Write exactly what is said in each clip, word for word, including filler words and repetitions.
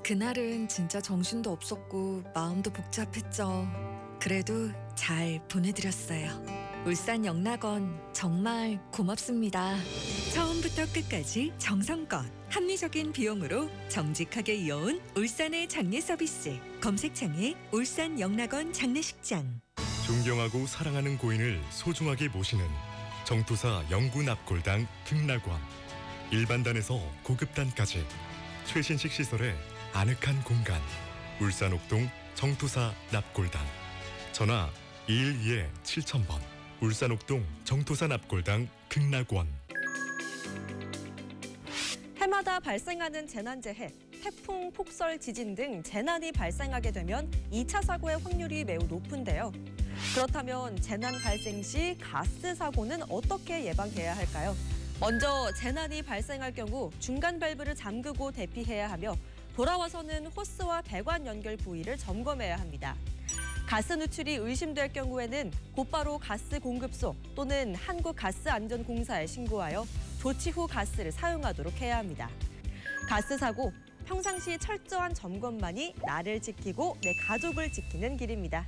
그날은 진짜 정신도 없었고 마음도 복잡했죠. 그래도 잘 보내드렸어요. 울산 영락원 정말 고맙습니다. 처음부터 끝까지 정성껏 합리적인 비용으로 정직하게 이어온 울산의 장례 서비스. 검색창에 울산 영락원 장례식장. 존경하고 사랑하는 고인을 소중하게 모시는 정투사 영구 납골당 극락원. 일반단에서 고급단까지 최신식 시설에 아늑한 공간. 울산 옥동 정투사 납골당. 전화 이일이 칠천 번. 울산 옥동 정투사 납골당 극락원. 해마다 발생하는 재난재해, 태풍, 폭설, 지진 등 재난이 발생하게 되면 이 차 사고의 확률이 매우 높은데요. 그렇다면 재난 발생 시 가스 사고는 어떻게 예방해야 할까요? 먼저 재난이 발생할 경우 중간 밸브를 잠그고 대피해야 하며 돌아와서는 호스와 배관 연결 부위를 점검해야 합니다. 가스 누출이 의심될 경우에는 곧바로 가스 공급소 또는 한국가스안전공사에 신고하여 조치 후 가스를 사용하도록 해야 합니다. 가스 사고, 평상시 철저한 점검만이 나를 지키고 내 가족을 지키는 길입니다.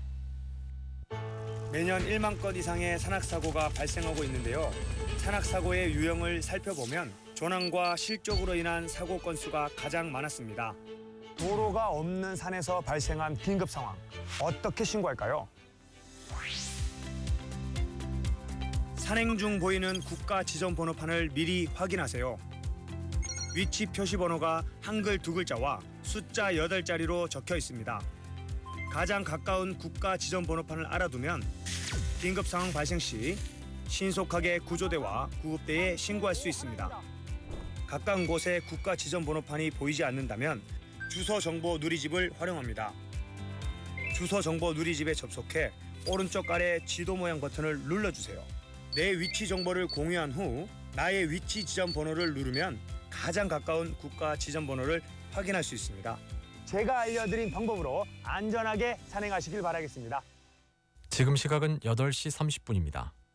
매년 일만 건 이상의 산악사고가 발생하고 있는데요. 산악사고의 유형을 살펴보면 조난과 실족으로 인한 사고 건수가 가장 많았습니다. 도로가 없는 산에서 발생한 긴급 상황, 어떻게 신고할까요? 산행 중 보이는 국가 지정 번호판을 미리 확인하세요. 위치 표시 번호가 한글 두 글자와 숫자 여덟 자리로 적혀 있습니다. 가장 가까운 국가 지정 번호판을 알아두면 긴급 상황 발생 시 신속하게 구조대와 구급대에 신고할 수 있습니다. 가까운 곳에 국가 지정 번호판이 보이지 않는다면 주소 정보 누리집을 활용합니다. 주소 정보 누리집에 접속해 오른쪽 아래 지도 모양 버튼을 눌러주세요. 내 위치 정보를 공유한 후 나의 위치 지정 번호를 누르면 가장 가까운 국가 지정 번호를 확인할 수 있습니다. 제가 알려드린 방법으로 안전하게 산행하시길 바라겠습니다. 지금 시각은 여덟 시 삼십 분입니다.